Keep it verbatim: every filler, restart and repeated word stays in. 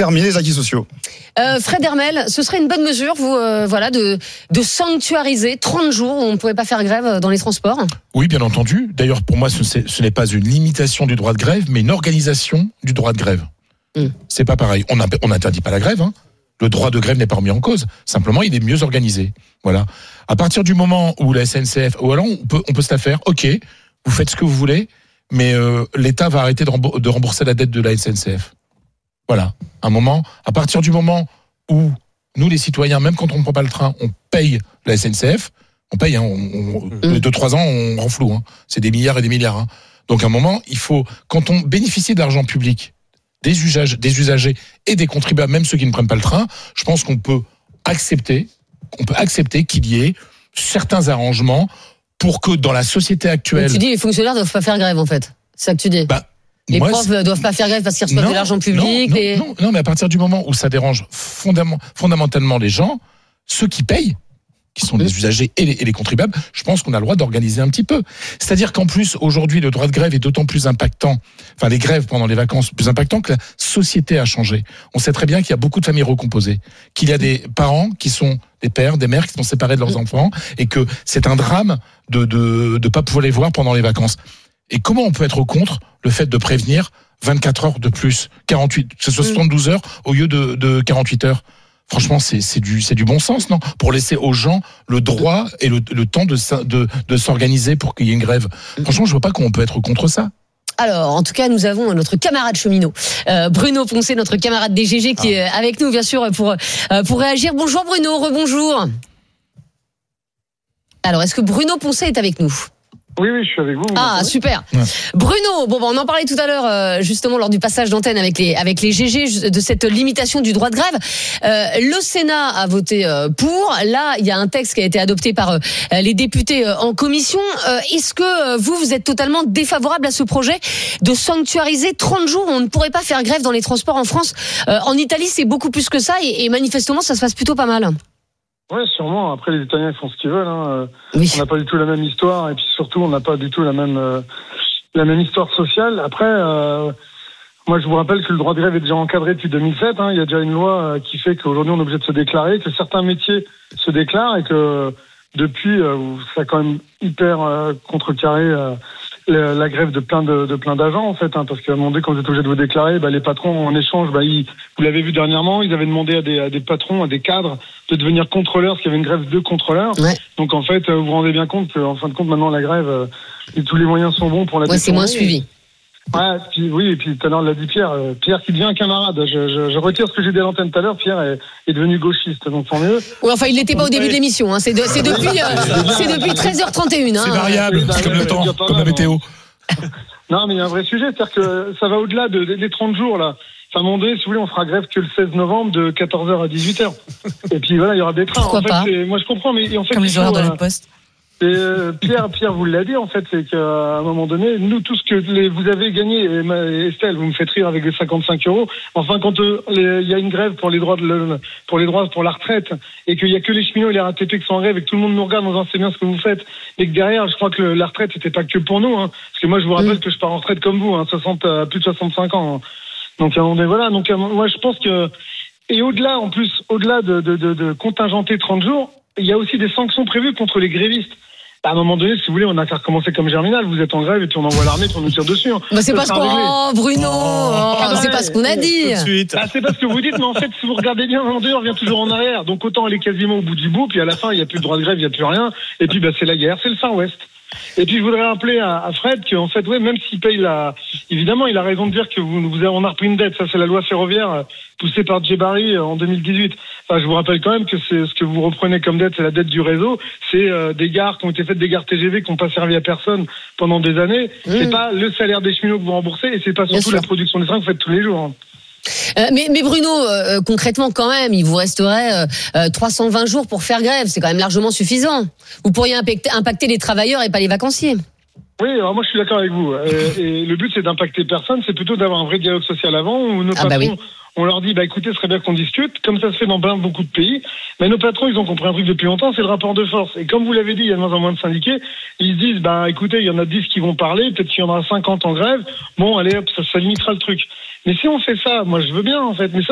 terminer les acquis sociaux. Euh, Fred Hermel, ce serait une bonne mesure, vous, euh, voilà, de, de sanctuariser trente jours où on ne pourrait pas faire grève dans les transports? Oui, bien entendu. D'ailleurs, pour moi, ce, ce n'est pas une limitation du droit de grève, mais une organisation du droit de grève. Mmh. C'est pas pareil. On n'interdit pas la grève, hein. Le droit de grève n'est pas remis en cause. Simplement, il est mieux organisé. Voilà. À partir du moment où la S N C F, ou alors on peut, on peut se la faire. Ok, vous faites ce que vous voulez, mais euh, l'État va arrêter de rembourser la dette de la S N C F. Voilà. Un moment. À partir du moment où nous, les citoyens, même quand on ne prend pas le train, on paye la S N C F. On paye. Hein, on, on, mmh. Deux, trois ans, on rend flou. Hein. C'est des milliards et des milliards. Hein. Donc, à un moment, il faut, quand on bénéficie d'argent public, des usagers, des usagers et des contribuables, même ceux qui ne prennent pas le train, je pense qu'on peut accepter, qu'on peut accepter qu'il y ait certains arrangements pour que dans la société actuelle. Donc tu dis les fonctionnaires ne doivent pas faire grève en fait. C'est ça que tu dis. Bah, les moi, profs ne doivent pas faire grève parce qu'ils reçoivent non, de l'argent public. Non, les... non, non, mais à partir du moment où ça dérange fondam- fondamentalement les gens, ceux qui payent, qui sont les usagers et les, et les contribuables, je pense qu'on a le droit d'organiser un petit peu. C'est-à-dire qu'en plus, aujourd'hui, le droit de grève est d'autant plus impactant, enfin les grèves pendant les vacances, plus impactant que la société a changé. On sait très bien qu'il y a beaucoup de familles recomposées, qu'il y a des parents qui sont des pères, des mères qui sont séparés de leurs enfants, et que c'est un drame de de de pas pouvoir les voir pendant les vacances. Et comment on peut être contre le fait de prévenir vingt-quatre heures de plus, quarante-huit, que ce soit soixante-douze heures au lieu de, de quarante-huit heures? Franchement, c'est, c'est, du, c'est du bon sens, non? Pour laisser aux gens le droit et le, le temps de, de, de s'organiser pour qu'il y ait une grève. Franchement, je vois pas comment on peut être contre ça. Alors, en tout cas, nous avons notre camarade cheminot, euh, Bruno Poncet, notre camarade des G G, qui ah. est avec nous, bien sûr, pour, euh, pour réagir. Bonjour Bruno, rebonjour. Alors, est-ce que Bruno Poncet est avec nous? Oui, oui, je suis avec vous. vous ah, super. Ouais. Bruno, bon, on en parlait tout à l'heure, euh, justement, lors du passage d'antenne avec les, avec les G G, de cette limitation du droit de grève. Euh, le Sénat a voté euh, pour. Là, il y a un texte qui a été adopté par euh, les députés euh, en commission. Euh, est-ce que euh, vous, vous êtes totalement défavorable à ce projet de sanctuariser trente jours où on ne pourrait pas faire grève dans les transports en France? euh, En Italie, c'est beaucoup plus que ça et, et manifestement, ça se passe plutôt pas mal. Ouais, sûrement. Après, les Italiens font ce qu'ils veulent. Hein. Oui. On n'a pas du tout la même histoire, et puis surtout, on n'a pas du tout la même euh, la même histoire sociale. Après, euh, moi, je vous rappelle que le droit de grève est déjà encadré depuis deux mille sept. Hein. Il y a déjà une loi qui fait qu'aujourd'hui, on est obligé de se déclarer, que certains métiers se déclarent, et que depuis, euh, ça a quand même hyper euh, contrecarré euh, la, la grève de plein de, de plein d'agents, en fait, hein, parce qu'à un moment donné, quand vous êtes obligé de vous déclarer, bah, les patrons, en échange, bah, ils, vous l'avez vu dernièrement, ils avaient demandé à des, à des patrons, à des cadres, de devenir contrôleurs, parce qu'il y avait une grève de contrôleurs. Ouais. Donc, en fait, vous vous rendez bien compte qu'en fin de compte, maintenant, la grève, euh, et tous les moyens sont bons pour la ouais, c'est moins suivi. Ouais, puis, oui, et puis tout à l'heure, l'a dit Pierre, euh, Pierre qui devient un camarade. Je, je, je retire ce que j'ai dit à l'antenne tout à l'heure, Pierre est, est devenu gauchiste, donc tant mieux. Oui, enfin, il l'était pas au début de l'émission, hein. c'est, de, c'est depuis, euh, c'est depuis treize heures trente et une. Hein. C'est variable, c'est comme le temps, comme la météo. Non, mais il y a un vrai sujet, c'est-à-dire que ça va au-delà de, de, des trente jours, là. Enfin, à un moment donné, si vous voulez, on fera grève que le seize novembre de quatorze heures à dix-huit heures. Et puis voilà, il y aura des trains. Pourquoi en fait, pas c'est, moi, je comprends, mais en fait, comme les horaires de la Poste. Et euh, Pierre, Pierre vous l'a dit, en fait, c'est qu'à un moment donné, nous, tout ce que les, vous avez gagné, et, et Estelle, vous me faites rire avec les cinquante-cinq euros. Enfin, quand il euh, y a une grève pour les droits de le, pour les droits pour la retraite, et qu'il y a que les cheminots et les R A T P qui sont en grève, et que tout le monde nous regarde en disant c'est bien ce que vous faites, et que derrière, je crois que le, la retraite c'était pas que pour nous, hein, parce que moi, je vous rappelle mmh. que je pars en retraite comme vous, hein, soixante, euh, plus de soixante-cinq ans. Hein. Donc, à un moment donné, voilà. Donc, moi, je pense que et au-delà, en plus, au-delà de, de, de, de contingenter trente jours, il y a aussi des sanctions prévues contre les grévistes. À un moment donné, si vous voulez, on a qu'à recommencer comme Germinal. Vous êtes en grève et puis on envoie l'armée pour nous tirer dessus. Hein. Bah c'est pas ce qu'on... Oh, Bruno oh, oh, c'est pas ce qu'on a dit. Bah, c'est pas ce que vous dites, mais en fait, si vous regardez bien, on revient toujours en arrière. Donc autant aller quasiment au bout du bout, puis à la fin, il n'y a plus de droit de grève, il n'y a plus rien. Et puis, bah, c'est la guerre, c'est le Far West. Et puis je voudrais rappeler à, à Fred qu'en fait, ouais, même s'il paye la, évidemment, il a raison de dire que vous, vous avez, on a repris une dette. Ça, c'est la loi ferroviaire euh, poussée par Djebari euh, en deux mille dix-huit. Enfin, je vous rappelle quand même que c'est ce que vous reprenez comme dette, c'est la dette du réseau. C'est euh, des gares qui ont été faites, des gares T G V qui n'ont pas servi à personne pendant des années. Mmh. C'est pas le salaire des cheminots que vous remboursez, et c'est pas surtout la production des trains que vous faites tous les jours. Hein. Euh, mais, mais Bruno, euh, concrètement quand même, il vous resterait euh, trois cent vingt jours pour faire grève. C'est quand même largement suffisant. Vous pourriez impacter, impacter les travailleurs et pas les vacanciers. Oui, alors moi je suis d'accord avec vous. Et, et le but c'est d'impacter personne, c'est plutôt d'avoir un vrai dialogue social avant où nos ah patrons, bah oui. on leur dit bah écoutez, ce serait bien qu'on discute, comme ça se fait dans beaucoup de pays. Mais nos patrons, ils ont compris un truc depuis longtemps, c'est le rapport de force. Et comme vous l'avez dit, il y a de moins en moins de syndiqués. Ils se disent bah écoutez, il y en a dix qui vont parler, peut-être qu'il y en aura cinquante en grève. Bon, allez hop, ça, ça limitera le truc. Mais si on fait ça, moi je veux bien en fait. Mais ça,